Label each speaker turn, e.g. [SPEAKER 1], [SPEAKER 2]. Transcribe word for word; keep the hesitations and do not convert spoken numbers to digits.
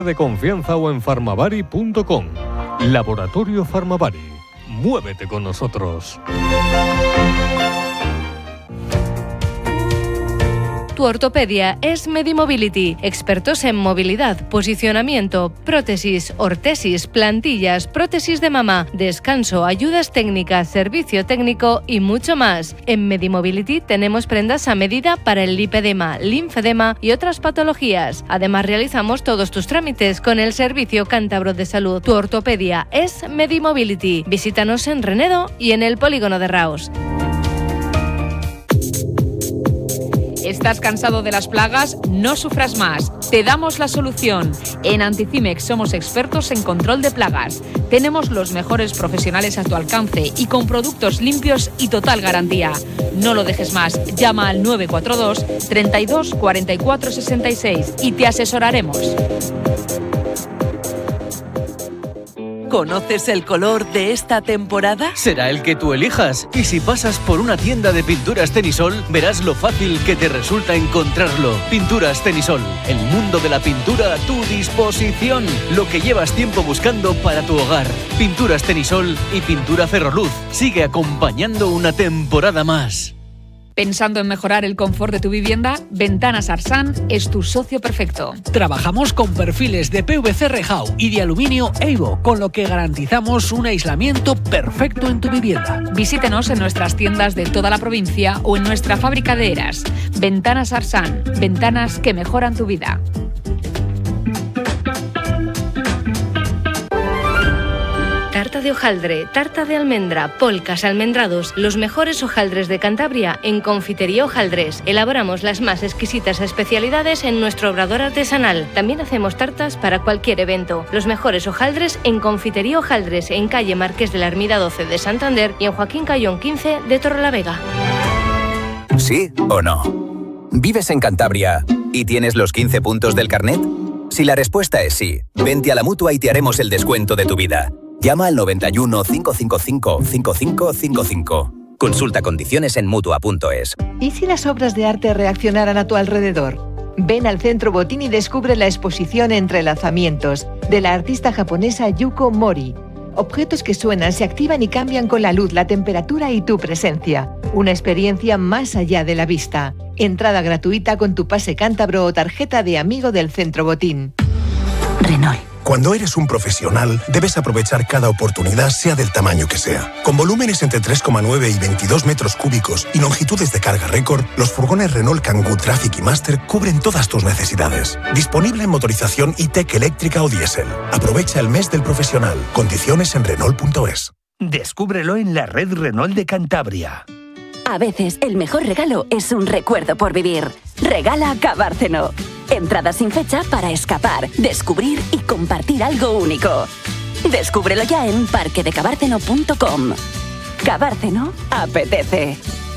[SPEAKER 1] de confianza o en farmavari punto com. Laboratorio Farmavari. Muévete con nosotros.
[SPEAKER 2] Tu ortopedia es Medimobility, expertos en movilidad, posicionamiento, prótesis, ortesis, plantillas, prótesis de mama, descanso, ayudas técnicas, servicio técnico y mucho más. En Medimobility tenemos prendas a medida para el lipedema, linfedema y otras patologías. Además realizamos todos tus trámites con el Servicio Cántabro de Salud. Tu ortopedia es Medimobility. Visítanos en Renedo y en el Polígono de Raos.
[SPEAKER 3] ¿Estás cansado de las plagas? No sufras más. Te damos la solución. En Anticimex somos expertos en control de plagas. Tenemos los mejores profesionales a tu alcance y con productos limpios y total garantía. No lo dejes más. Llama al nueve cuatro dos, treinta y dos, cuarenta y cuatro, sesenta y seis y te asesoraremos.
[SPEAKER 4] ¿Conoces el color de esta temporada? Será el que tú elijas. Y si pasas por una tienda de pinturas Tenisol, verás lo fácil que te resulta encontrarlo. Pinturas Tenisol, el mundo de la pintura a tu disposición. Lo que llevas tiempo buscando para tu hogar. Pinturas Tenisol y Pintura Ferroluz. Sigue acompañando una temporada más.
[SPEAKER 3] ¿Pensando en mejorar el confort de tu vivienda? Ventanas Arsan es tu socio perfecto.
[SPEAKER 5] Trabajamos con perfiles de P V C Rejau y de aluminio Evo, con lo que garantizamos un aislamiento perfecto en tu vivienda.
[SPEAKER 3] Visítenos en nuestras tiendas de toda la provincia o en nuestra fábrica de Eras. Ventanas Arsan, ventanas que mejoran tu vida.
[SPEAKER 2] Tarta de hojaldre, tarta de almendra, polcas, almendrados, los mejores hojaldres de Cantabria en Confitería Hojaldres. Elaboramos las más exquisitas especialidades en nuestro obrador artesanal. También hacemos tartas para cualquier evento. Los mejores hojaldres en Confitería Hojaldres, en calle Marqués de la Ermida doce de Santander y en Joaquín Cayón quince de Torrelavega.
[SPEAKER 6] ¿Sí o no? ¿Vives en Cantabria y tienes los quince puntos del carnet? Si la respuesta es sí, vente a la Mutua y te haremos el descuento de tu vida. Llama al noventa y uno, cinco cinco cinco, cinco cinco cinco cinco. Consulta condiciones en mutua punto es.
[SPEAKER 7] ¿Y si las obras de arte reaccionaran a tu alrededor? Ven al Centro Botín y descubre la exposición Entrelazamientos de la artista japonesa Yuko Mori. Objetos que suenan, se activan y cambian con la luz, la temperatura y tu presencia. Una experiencia más allá de la vista. Entrada gratuita con tu pase cántabro o tarjeta de amigo del Centro Botín.
[SPEAKER 8] Renault. Cuando eres un profesional, debes aprovechar cada oportunidad, sea del tamaño que sea. Con volúmenes entre tres coma nueve y veintidós metros cúbicos y longitudes de carga récord, los furgones Renault Kangoo Traffic y Master cubren todas tus necesidades. Disponible en motorización E-Tech eléctrica o diésel. Aprovecha el mes del profesional. Condiciones en Renault punto es.
[SPEAKER 9] Descúbrelo en la red Renault de Cantabria.
[SPEAKER 10] A veces el mejor regalo es un recuerdo por vivir. Regala Cabárceno. Entrada sin fecha para escapar, descubrir y compartir algo único. Descúbrelo ya en parque de cabárceno punto com. Cabárceno apetece.